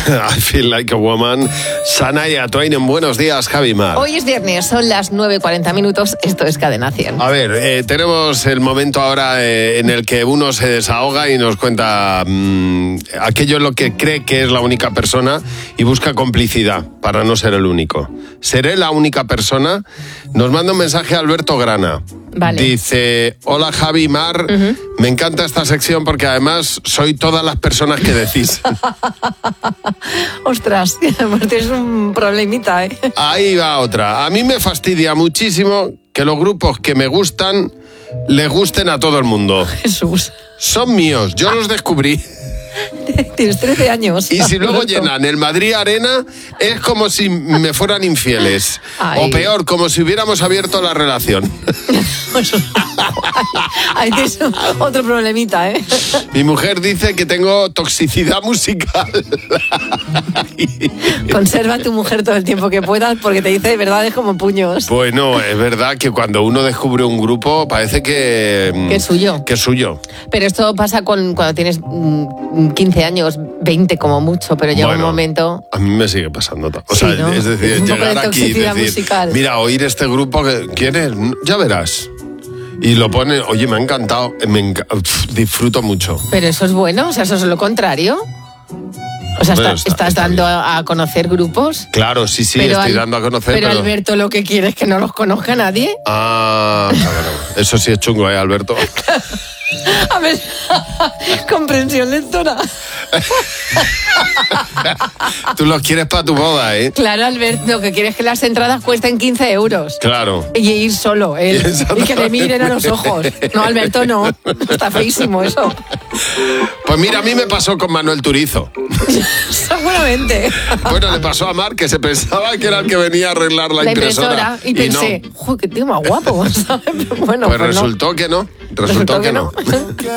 I Feel Like a Woman. Shania Twain, buenos días, Javi Mar. Hoy es viernes, son las 9:40, esto es Cadena 100. A ver, tenemos el momento ahora en el que uno se desahoga y nos cuenta aquello en lo que cree que es la única persona y busca complicidad para no ser el único. ¿Seré la única persona? Nos manda un mensaje Alberto Grana. Vale. Dice, hola Javi Mar, me encanta esta sección porque además soy todas las personas que decís. Ostras, pues tienes un problemita, ¿eh? Ahí va otra. A mí me fastidia muchísimo que los grupos que me gustan les gusten a todo el mundo. Jesús. Son míos, yo los descubrí. Tienes 13 años. Y si luego llenan el Madrid Arena, es como si me fueran infieles. Ay. O peor, como si hubiéramos abierto la relación. Ahí tienes otro problemita, ¿eh? Mi mujer dice que tengo toxicidad musical. Conserva a tu mujer todo el tiempo que puedas porque te dice verdades como puños. Bueno, es verdad que cuando uno descubre un grupo parece que es suyo. Que es suyo. Pero esto pasa cuando tienes 15 años, 20 como mucho, pero llega un momento... A mí me sigue pasando. O sí, sea, ¿no? es decir, un llegar poco de aquí y decir, musical. Mira, oír este grupo, ¿quién es? Ya verás. Y lo pone, oye, me ha encantado, disfruto mucho. Pero eso es bueno, o sea, eso es lo contrario. O sea, Bueno, estás dando a conocer grupos. Claro, sí, estoy dando a conocer. Pero Alberto lo que quiere es que no los conozca nadie. Ah, claro. Eso sí es chungo, Alberto. A ver, comprensión lectora. Tú los quieres para tu boda, ¿eh? Claro, Alberto, lo que quiere es que las entradas cuesten 15 euros. Claro. Y ir solo, él. Y que le miren a los ojos. No, Alberto, no. Está feísimo eso. Pues mira, a mí me pasó con Manuel Turizo. Seguramente. Bueno, le pasó a Mar, que se pensaba que era el que venía a arreglar la impresora. Y pensé, no. ¡joder, qué tío más guapo! ¿Sabes? Pero bueno, pues resultó que no. Resultó que no.